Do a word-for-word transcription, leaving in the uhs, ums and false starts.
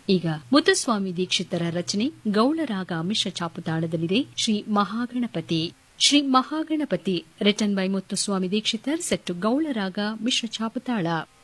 ಈಗ ಮುತ್ತುಸ್ವಾಮಿ ದೀಕ್ಷಿತರ ರಚನೆ ಗೌಳರಾಗ ಮಿಶ್ರ ಚಾಪುತಾಳದಲ್ಲಿದೆ Shri Mahaganapati. Shri Mahaganapati written by Muthuswamy Dikshitar, set to ಗೌಳರಾಗ Mishra ಚಾಪುತಾಳ.